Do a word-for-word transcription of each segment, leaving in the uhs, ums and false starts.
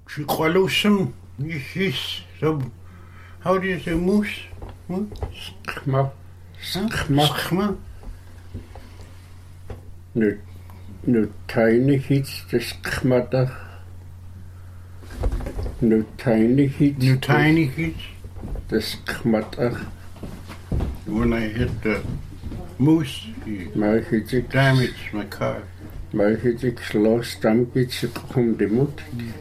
Chiqualusum, is so. How do you say moose? Skma. Skma. Skma. Nu, nu teinig iets, de skmaddag. Nu teinig iets. Nu tiny kids. De skmaddag. When I hit the moose, he Maar ik ik damaged my car. maar ik ik sla stampits om de mut.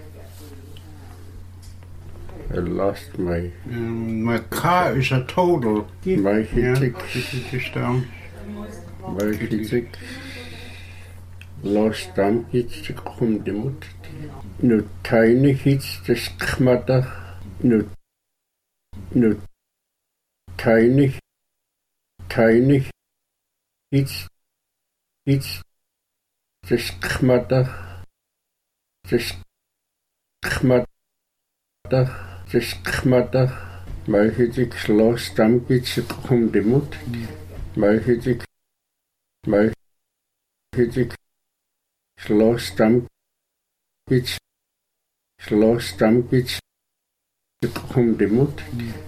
I lost my. Um, my car is a total. Maar Yeah, ik this is just down. maar ik ik sla stampits om de mut. Nu teinig iets, de skmaddag. Nu nu teinig teinig iets iets de skmaddag. De skmaddag. De skmaddag. Maar ik ik sla stampits om de mut. Maar ik ik maar ik ik sla stampits sla stampits om de mut.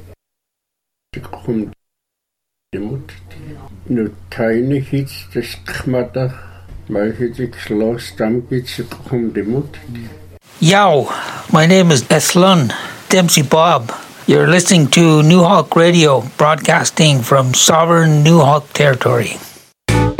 Om de mut. Nu teinig iets, de skmaddag. Maar ik ik sla stampits om de mut. Yow, my name is Eslun Dempsey Bob. You're listening to New Hawk Radio, broadcasting from sovereign New Hawk territory.